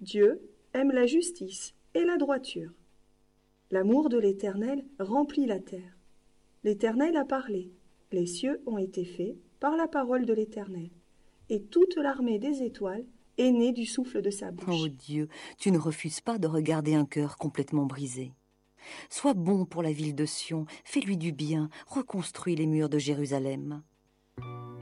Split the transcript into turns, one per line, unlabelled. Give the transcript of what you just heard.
Dieu aime la justice et la droiture. L'amour de l'Éternel remplit la terre. L'Éternel a parlé, les cieux ont été faits par la parole de l'Éternel, et toute l'armée des étoiles est née du souffle de sa bouche.
Oh Dieu, tu ne refuses pas de regarder un cœur complètement brisé. Sois bon pour la ville de Sion, fais-lui du bien, reconstruis les murs de Jérusalem.